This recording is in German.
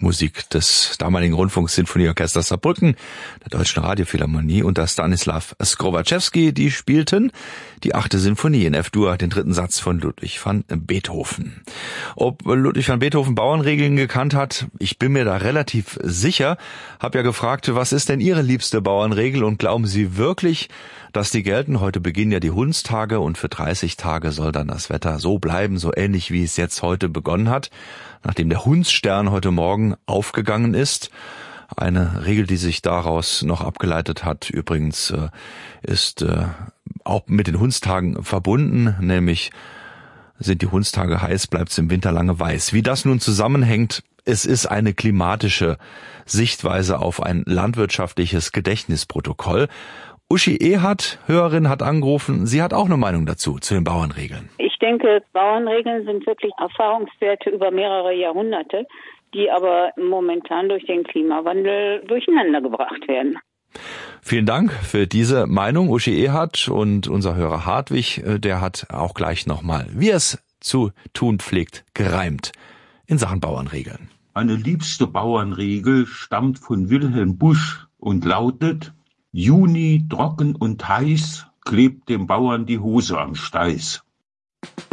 Musik des damaligen Rundfunksinfonieorchesters Saarbrücken, der Deutschen Radiophilharmonie unter Stanislaw Skrowaczewski, die spielten die 8. Sinfonie in F-Dur, den 3. Satz von Ludwig van Beethoven. Ob Ludwig van Beethoven Bauernregeln gekannt hat, ich bin mir da relativ sicher. Hab ja gefragt, was ist denn Ihre liebste Bauernregel und glauben Sie wirklich, dass die gelten? Heute beginnen ja die Hundstage und für 30 Tage soll dann das Wetter so bleiben, so ähnlich wie es jetzt heute begonnen hat, nachdem der Hundsstern heute Morgen aufgegangen ist. Eine Regel, die sich daraus noch abgeleitet hat, übrigens ist auch mit den Hundstagen verbunden, nämlich sind die Hundstage heiß, bleibt es im Winter lange weiß. Wie das nun zusammenhängt, es ist eine klimatische Sichtweise auf ein landwirtschaftliches Gedächtnisprotokoll. Uschi Ehardt, Hörerin, hat angerufen. Sie hat auch eine Meinung dazu, zu den Bauernregeln. Ich denke, Bauernregeln sind wirklich Erfahrungswerte über mehrere Jahrhunderte, die aber momentan durch den Klimawandel durcheinander gebracht werden. Vielen Dank für diese Meinung, Uschi Ehardt. Und unser Hörer Hartwig, der hat auch gleich nochmal, wie er es zu tun pflegt, gereimt in Sachen Bauernregeln. Meine liebste Bauernregel stammt von Wilhelm Busch und lautet: Juni trocken und heiß, klebt dem Bauern die Hose am Steiß.